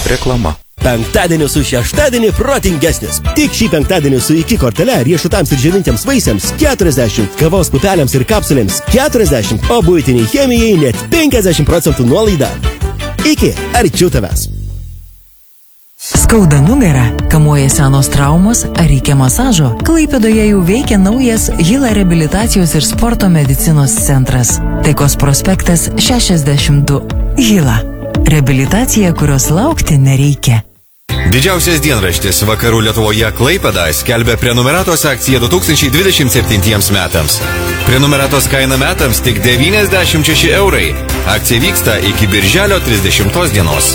Reklama. Penktadienį su šeštadienį protingesnis. Tik šį penktadienį su iki kortele riešutams ir džiovintiems vaisiams 40, kavos pupelėms ir kapsulėms 40, o buitiniai chemijai net 50% nuolaida. Iki, arčiau tavęs. Skauda nugarą, kamuoja senos traumos ar reikia masažo? Klaipėdoje jau veikia naujas Hila reabilitacijos ir sporto medicinos centras. Taikos prospektas 62. Hila. Reabilitacija, kurios laukti nereikia. Didžiausias dienraštis Vakarų Lietuvoje Klaipėda skelbia prenumeratos akciją 2027 metams. Prenumeratos kaina metams tik 96 eurai. Akcija vyksta iki birželio 30 dienos.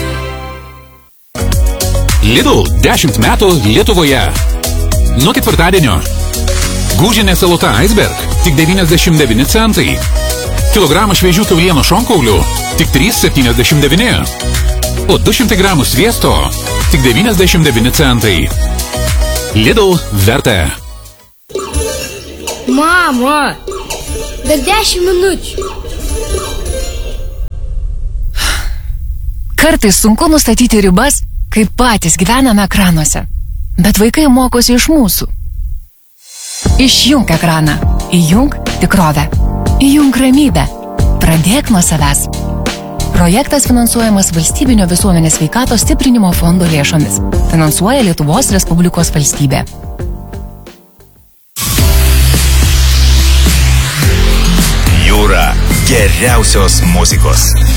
Lidl 10 metų Lietuvoje. Nuo ketvirtadienio. Gūžinė salota Iceberg tik 99 centai. Kilogramą šviežių kiaulieno šonkaulių tik 3,79. O 200 gramų sviesto tik 99 centai. Lidl verta. Mama, dar 10 minučių. Kartais sunku nustatyti ribas, kai patys gyvename ekranuose. Bet vaikai mokosi iš mūsų. Išjunk ekraną. Įjunk tikrovę. Įjunk ramybę. Pradėk nuo savęs. Projektas finansuojamas Valstybinio visuomenės sveikatos stiprinimo fondo lėšomis. Finansuoja Lietuvos Respublikos valstybė. Jūra geriausios muzikos.